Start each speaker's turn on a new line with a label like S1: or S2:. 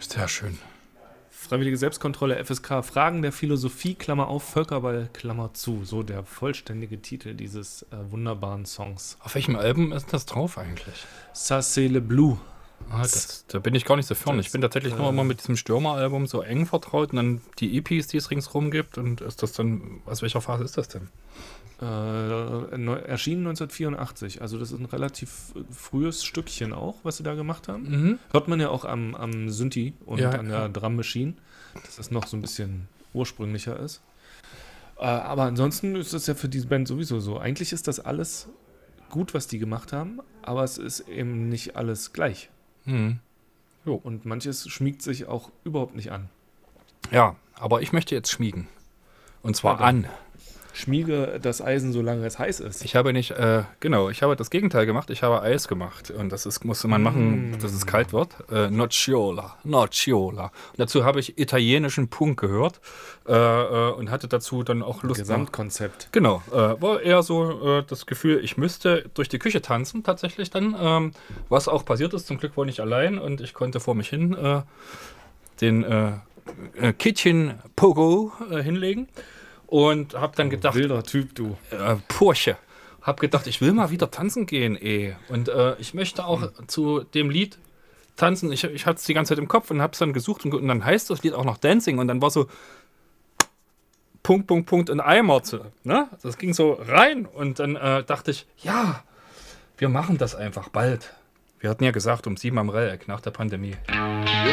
S1: Sehr schön.
S2: Freiwillige Selbstkontrolle, FSK, Fragen der Philosophie, Klammer auf, Völkerball, Klammer zu. So der vollständige Titel dieses wunderbaren Songs.
S1: Auf welchem Album ist das drauf eigentlich?
S2: Ça c'est le Blue.
S1: Da bin ich gar nicht so fern. Ich bin tatsächlich nur immer mit diesem Stürmer-Album so eng vertraut und dann die EPs, die es ringsrum gibt. Und ist das dann, aus welcher Phase ist das denn?
S2: Erschienen 1984. Also das ist ein relativ frühes Stückchen auch, was sie da gemacht haben.
S1: Mhm.
S2: Hört man ja auch am Synthi und
S1: Ja,
S2: an der Drum Machine, dass das noch so ein bisschen ursprünglicher ist. Aber ansonsten ist das ja für diese Band sowieso so. Eigentlich ist das alles gut, was die gemacht haben, aber es ist eben nicht alles gleich.
S1: Mhm.
S2: Und manches schmiegt sich auch überhaupt nicht an.
S1: Ja, aber ich möchte jetzt schmiegen. Und zwar
S2: Ja,
S1: an.
S2: Schmiege das Eisen, solange es heiß ist.
S1: Ich habe nicht, ich habe das Gegenteil gemacht. Ich habe Eis gemacht. Und musste man machen, dass es kalt wird. Nocciola. Und dazu habe ich italienischen Punk gehört und hatte dazu dann auch Lust.
S2: Gesamtkonzept.
S1: Genau, war eher so das Gefühl, ich müsste durch die Küche tanzen tatsächlich dann. Was auch passiert ist, zum Glück war ich nicht allein und ich konnte vor mich hin den Kitchen Pogo hinlegen. Und hab dann gedacht,
S2: Wilder Typ, du.
S1: Porsche. Hab gedacht, ich will mal wieder tanzen gehen, Und ich möchte auch zu dem Lied tanzen. Ich hatte es die ganze Zeit im Kopf und hab's dann gesucht und dann heißt das Lied auch noch Dancing und dann war so Punkt in Eimer. Ne? Das ging so rein und dann dachte ich, ja, wir machen das einfach bald. Wir hatten ja gesagt, um 7 am Relleck nach der Pandemie.
S3: You